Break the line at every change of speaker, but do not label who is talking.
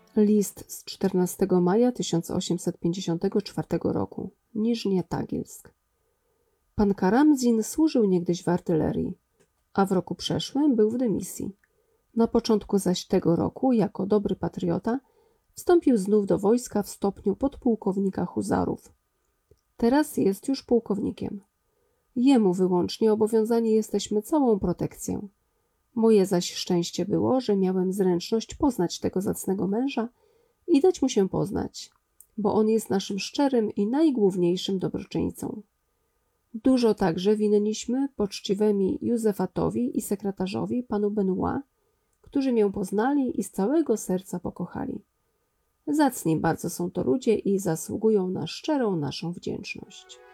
List z 14 maja 1854 roku. Niżnie Tagilsk. Pan Karamzin służył niegdyś w artylerii, a w roku przeszłym był w dymisji. Na początku zaś tego roku, jako dobry patriota, wstąpił znów do wojska w stopniu podpułkownika huzarów. Teraz jest już pułkownikiem. Jemu wyłącznie obowiązani jesteśmy całą protekcją. Moje zaś szczęście było, że miałem zręczność poznać tego zacnego męża i dać mu się poznać, bo on jest naszym szczerym i najgłówniejszym dobroczyńcą. Dużo także winniśmy poczciwemi Józefatowi i sekretarzowi panu Benoit, którzy mię poznali i z całego serca pokochali. Zacni bardzo są to ludzie i zasługują na szczerą naszą wdzięczność.